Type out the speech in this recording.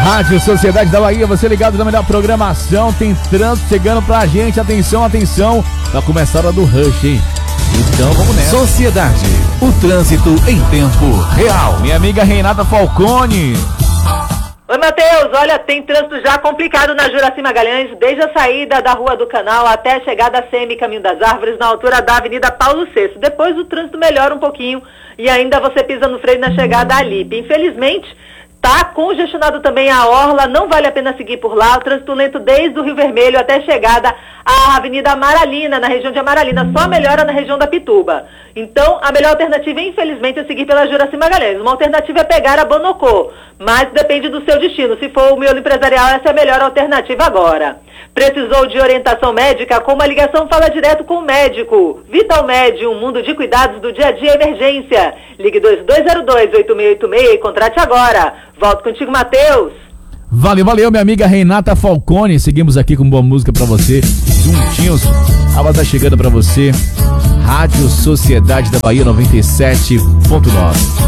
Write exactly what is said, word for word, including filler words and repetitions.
Rádio Sociedade da Bahia, você ligado na melhor programação, tem trânsito chegando pra gente, atenção, atenção, vai começar a hora do rush, hein? Então vamos nessa. Sociedade, o trânsito em tempo real. Minha amiga Renata Falcone. Oi, Matheus, olha, tem trânsito já complicado na Juraci Magalhães, desde a saída da Rua do Canal até a chegada a C M Caminho das Árvores, na altura da Avenida Paulo sexto. Depois o trânsito melhora um pouquinho e ainda você pisa no freio na chegada à Lipe. Infelizmente, tá congestionado também a orla, não vale a pena seguir por lá, o trânsito lento desde o Rio Vermelho até a chegada à Avenida Amaralina, na região de Amaralina, só melhora na região da Pituba. Então, a melhor alternativa, infelizmente, é seguir pela Juraci Magalhães. Uma alternativa é pegar a Bonocô, mas depende do seu destino. Se for o miolo empresarial, essa é a melhor alternativa agora. Precisou de orientação médica? Com uma ligação, fala direto com o médico. Vital Med, um mundo de cuidados do dia a dia emergência. Ligue dois dois zero dois, oito seis oito seis e contrate agora. Volto contigo, Matheus. Valeu, valeu, minha amiga Renata Falcone. Seguimos aqui com boa música pra você. Juntinhos, a hora tá chegando pra você. Rádio Sociedade da Bahia noventa e sete ponto nove.